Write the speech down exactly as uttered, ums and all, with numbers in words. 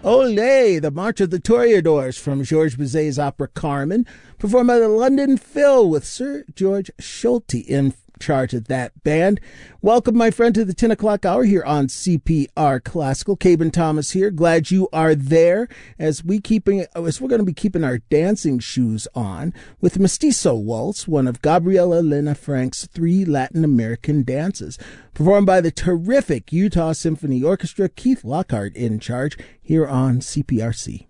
Olé, the March of the Toreadors from Georges Bizet's opera Carmen, performed by the London Phil with Sir George Schulte in charge of that band. Welcome, my friend, to the ten o'clock hour here on C P R Classical. Cabin Thomas here. Glad you are there as we keeping as we're going to be keeping our dancing shoes on with Mestizo Waltz, one of Gabriela Lena Frank's three Latin American dances, performed by the terrific Utah Symphony Orchestra. Keith Lockhart in charge here on C P R C.